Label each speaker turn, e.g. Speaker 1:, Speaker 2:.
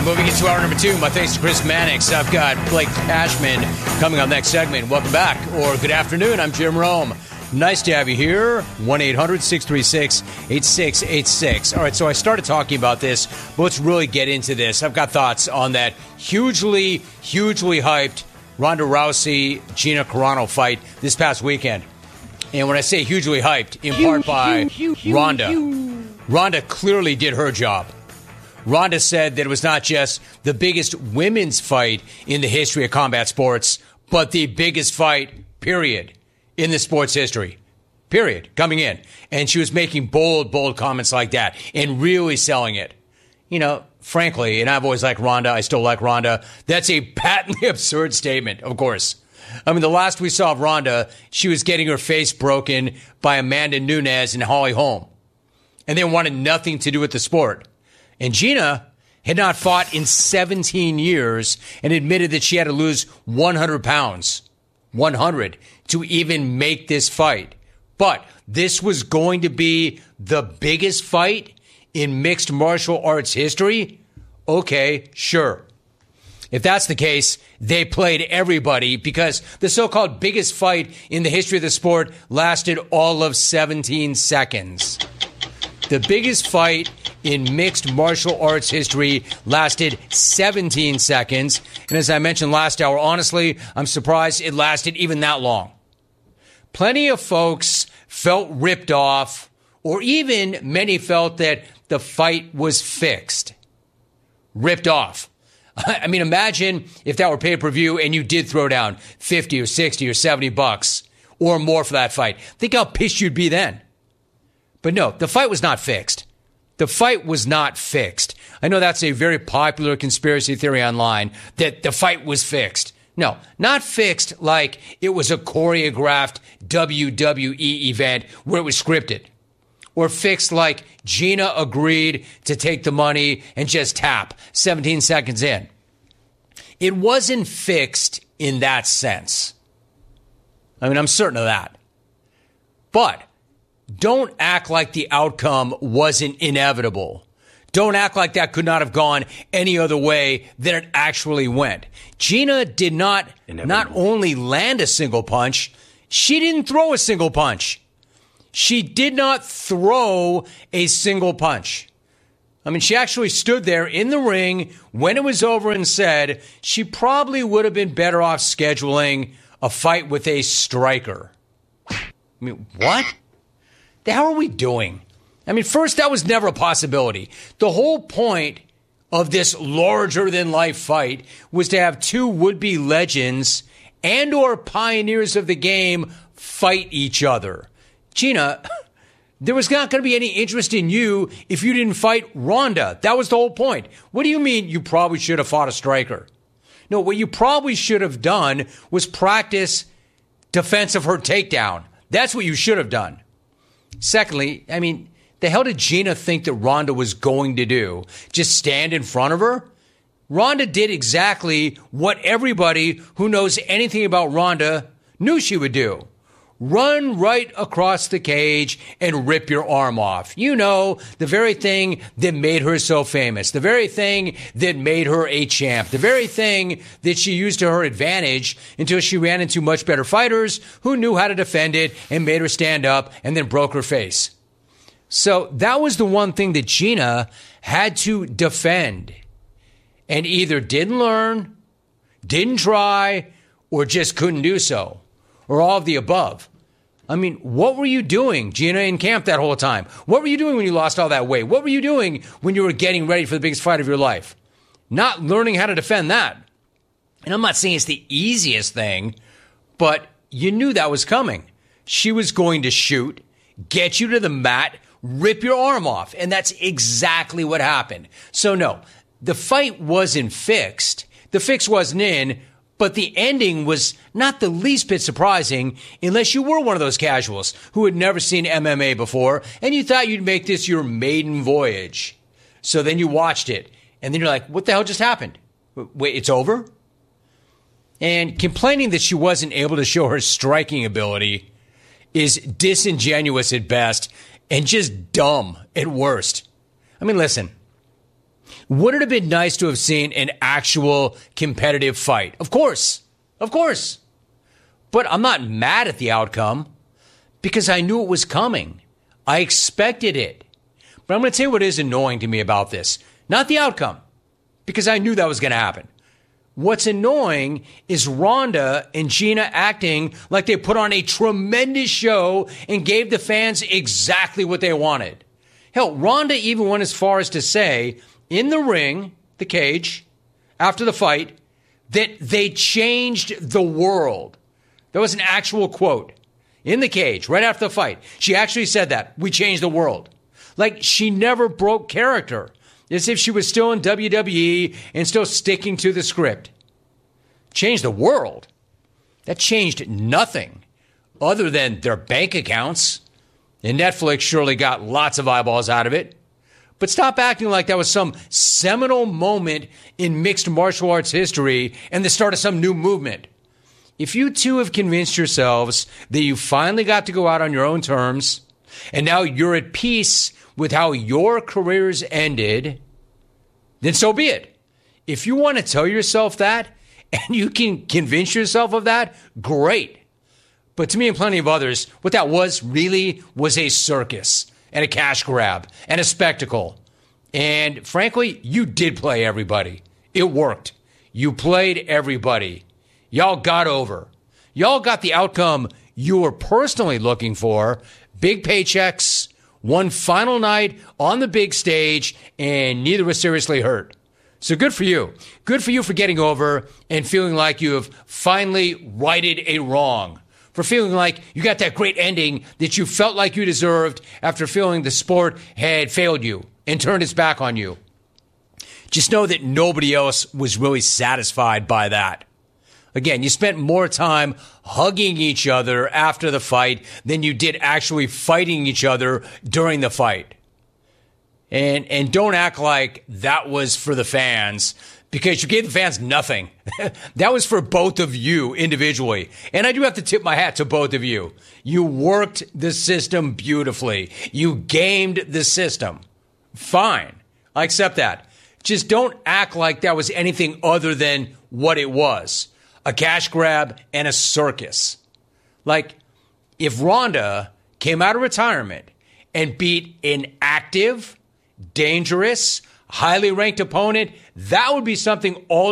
Speaker 1: Moving into hour number 2, my thanks to Chris Mannix. I've got Blake Cashman coming on next segment. Welcome back, or good afternoon. I'm Jim Rome. Nice to have you here. 1-800-636-8686. All right, so I started talking about this, but let's really get into this. I've got thoughts on that hugely hyped Ronda Rousey, Gina Carano fight this past weekend. And when I say hugely hyped, in part by Ronda, Ronda clearly did her job. Ronda said that it was not just the biggest women's fight in the history of combat sports, but the biggest fight, period, in the sports history, period, coming in. And she was making bold comments like that and really selling it. You know, frankly, and I've always liked Ronda, I still like Ronda, that's a patently absurd statement, of course. I mean, the last we saw of Ronda, she was getting her face broken by Amanda Nunes and Holly Holm. And they wanted nothing to do with the sport. And Gina had not fought in 17 years and admitted that she had to lose 100 pounds, 100, to even make this fight. But this was going to be the biggest fight in mixed martial arts history? Okay, sure. If that's the case, they played everybody because the so-called biggest fight in the history of the sport lasted all of 17 seconds. The biggest fight in mixed martial arts history lasted 17 seconds. And as I mentioned last hour, honestly, I'm surprised it lasted even that long. Plenty of folks felt ripped off, or even many felt that the fight was fixed. Ripped off. I mean, imagine if that were pay-per-view and you did throw down 50 or 60 or 70 bucks or more for that fight. Think how pissed you'd be then. But no, the fight was not fixed. The fight was not fixed. I know that's a very popular conspiracy theory online, that the fight was fixed. No, not fixed like it was a choreographed WWE event where it was scripted. Or fixed like Gina agreed to take the money and just tap 17 seconds in. It wasn't fixed in that sense. I mean, I'm certain of that. But don't act like the outcome wasn't inevitable. Don't act like that could not have gone any other way than it actually went. Gina did not only land a single punch, she didn't throw a single punch. She did not throw a single punch. I mean, she actually stood there in the ring when it was over and said she probably would have been better off scheduling a fight with a striker. I mean, what? The hell are we doing? I mean, first, that was never a possibility. The whole point of this larger-than-life fight was to have two would-be legends and or pioneers of the game fight each other. Gina, there was not going to be any interest in you if you didn't fight Ronda. That was the whole point. What do you mean you probably should have fought a striker? No, what you probably should have done was practice defense of her takedown. That's what you should have done. Secondly, I mean, the hell did Gina think that Ronda was going to do? Just stand in front of her? Ronda did exactly what everybody who knows anything about Ronda knew she would do. Run right across the cage and rip your arm off. You know, the very thing that made her so famous, the very thing that made her a champ, the very thing that she used to her advantage until she ran into much better fighters who knew how to defend it and made her stand up and then broke her face. So that was the one thing that Gina had to defend and either didn't learn, didn't try, or just couldn't do so. Or all of the above. I mean, what were you doing, Gina, in camp that whole time? What were you doing when you lost all that weight? What were you doing when you were getting ready for the biggest fight of your life? Not learning how to defend that. And I'm not saying it's the easiest thing, but you knew that was coming. She was going to shoot, get you to the mat, rip your arm off. And that's exactly what happened. So no, the fight wasn't fixed. The fix wasn't in. But the ending was not the least bit surprising unless you were one of those casuals who had never seen MMA before and you thought you'd make this your maiden voyage. So then you watched it and then you're like, what the hell just happened? Wait, it's over? And complaining that she wasn't able to show her striking ability is disingenuous at best and just dumb at worst. I mean, listen, Would it have been nice to have seen an actual competitive fight? Of course. Of course. But I'm not mad at the outcome because I knew it was coming. I expected it. But I'm going to tell you what is annoying to me about this. Not the outcome, because I knew that was going to happen. What's annoying is Ronda and Gina acting like they put on a tremendous show and gave the fans exactly what they wanted. Hell, Ronda even went as far as to say in the ring, the cage, after the fight, that they changed the world. That was an actual quote. In the cage, right after the fight. She actually said that. We changed the world. Like she never broke character. As if she was still in WWE and still sticking to the script. Changed the world? That changed nothing other than their bank accounts. And Netflix surely got lots of eyeballs out of it. But stop acting like that was some seminal moment in mixed martial arts history and the start of some new movement. If you two have convinced yourselves that you finally got to go out on your own terms, and now you're at peace with how your careers ended, then so be it. If you want to tell yourself that, and you can convince yourself of that, great. But to me and plenty of others, what that was really was a circus and a cash grab and a spectacle. And frankly, you did play everybody. It worked. You played everybody. Y'all got over. Y'all got the outcome you were personally looking for. Big paychecks, one final night on the big stage, and neither was seriously hurt. So good for you. Good for you for getting over and feeling like you have finally righted a wrong. For feeling like you got that great ending that you felt like you deserved after feeling the sport had failed you and turned its back on you. Just know that nobody else was really satisfied by that. Again, you spent more time hugging each other after the fight than you did actually fighting each other during the fight. And don't act like that was for the fans, because you gave the fans nothing. That was for both of you individually. And I do have to tip my hat to both of you. You worked the system beautifully. You gamed the system. Fine. I accept that. Just don't act like that was anything other than what it was. A cash grab and a circus. Like, if Ronda came out of retirement and beat an active, dangerous, highly ranked opponent, that would be something all